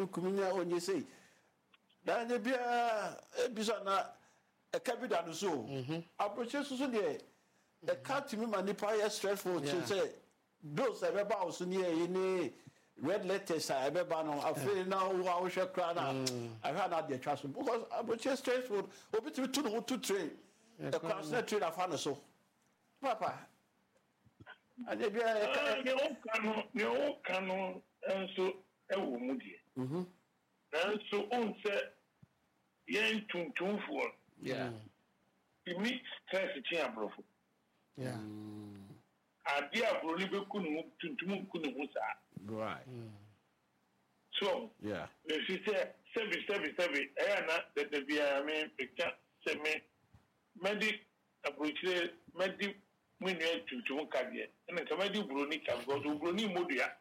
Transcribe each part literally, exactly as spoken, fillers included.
kumnya onye say na nya bia ebisa na e ka bi da no so approach so de e ka timi manipa ya stressful to say those e be ba o so ne e ni red letters I be ba no afei na wo a wo hwe kra na I had na de twa so because approach stressful obi to to no to train e kwa se train afa no so papa anya bia e ne o kanu ne o kanu enso e wo mu die mhm enso on se yen tuntunfo yeah imi stress ti abrofo yeah ade abro ni be kunu tuntum kunu hu sa right so yeah if you say seven seven seven eh na the bia me picture se me medic approach medic when you to to kadie na ka medic bro ni ka go do bro ni modua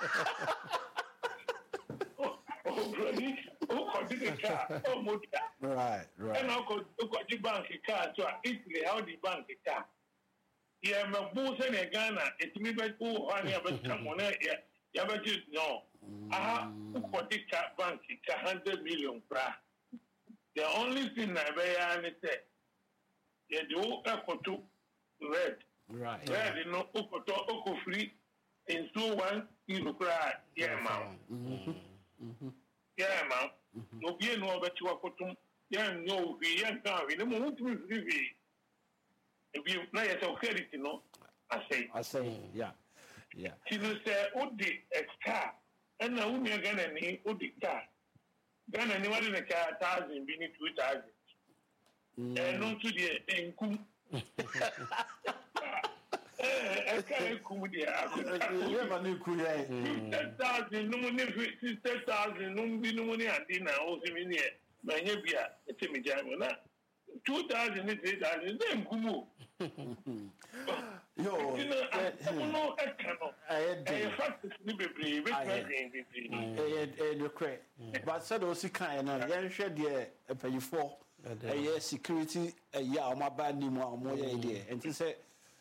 oh bro ni oh ko di ka oh modua right right and ko ko di bank ka so Italy how the bank ka yeah me bu se ne Ghana etimi be ko ani abeka mo na ya ya be ji no ah ko di ka bank ka one hundred million pra the only thing na be ya ni say yeah do e ko to red right red no ko to ko free in so one euro pra yeah ma mhm mhm yeah ma no bi no be ti wa ko tum yeah no bi yeah ka we no mo tu free bi na ya so credit no I say I say yeah yeah you say odi extra and na umi Ghana ni odi ka Ghana ni wadi na ka one thousand bi ni two thousand eh no to the enku eh ka enku dia yeah man enku yeah ten thousand no ni ten thousand no bi no ni andi na o si mi ni e ma nya bia e te mi jamo na two thousand ni three thousand then kumu yo no ekano eh eh fact ni bebre be train bebre eh eh no cre but said o si kan na yen hwe de epayifo eh security eh ya o ma ba ni mu o ye de enti se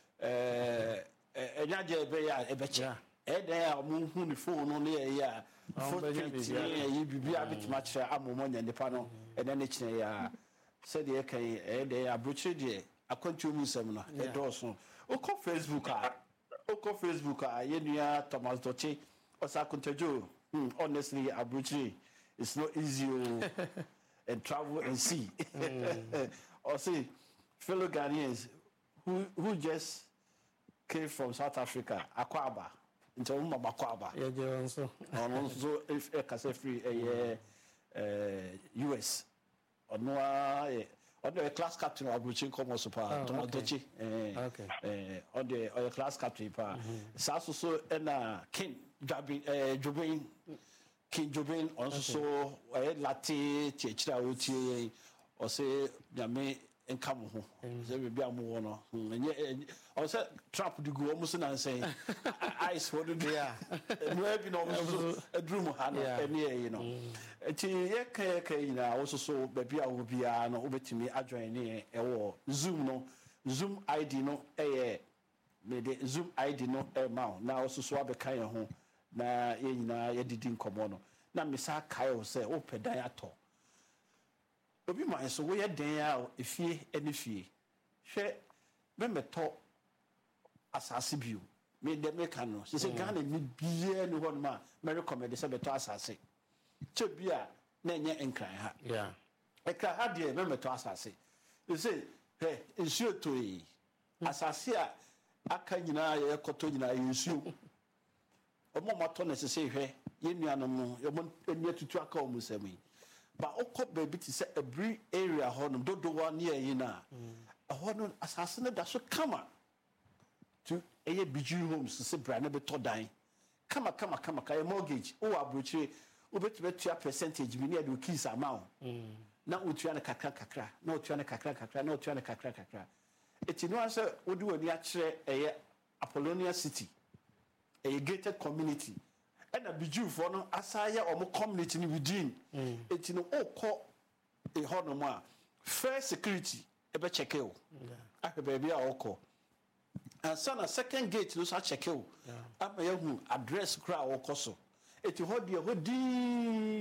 eh enya je be ya e be che eh den ya mo hu ni phone no ne ya footprint ni bibia bitima kire amomo nya nipa no ene ne kire ya said ye kan eh de ya broche de akwantu mu sem no e do so o ko Facebook a o ko Facebook a ye nua Thomas Doche o sa kuntajo honestly abroche it's not easy and travel and see mm. or see fellow Ghanaians who who just came from South Africa Akwaba into Mama Akwaba yeah Johnson on so if e ka say free eh eh U S onwa eh on the class captain of Bruchin Como Super Thomas Doche eh eh on the on the class captain pa sa so so na King Jobin eh Jobin King Jobin on so eh lati chechira otie o say nyame enkam ho say be bia mo no enye o say trap di go almost na say ice what do there no be no adrum ha no ene yi no enti ye kan kan na wo so so be bia wo bia no obetimi adjoin ne e wo Zoom no Zoom I D no eh me de Zoom I D no e ma na wo so so abekan ho na ye nyina ye didi nkomo no na misa kai wo say wo pedan ato obi man so we den a efie ene fie hwe me meto asase bio me de me kan no se se Ghana ni bie ni ho ma me recommend se beto asase che bia na enye enkran ha yeah ekra ha de me meto asase you say he nsuo to yi asase a aka nyina ye koto nyina ye nsuo omo mato na se se hwe ye nuanom no ye mo enu tutu aka o musami ba okọ baby ti say every area honum dodo wa near yin na honum asase ne da so kama to eye biju homes se bra na beto dan kama kama kama ka mortgage o abrochire o betu betu percentage bi ne do keys amount na otua na kakra kakra na otua na kakra kakra na otua na kakra kakra etinu ase odi wani a kire eye Apollonia City eye gated community and a biju for no asaya or more community within it no okọ e hono ma fair security e be check e ah baby a okọ and sana second gate no sa check e ama ya hu address kra okọ so it ho de ho di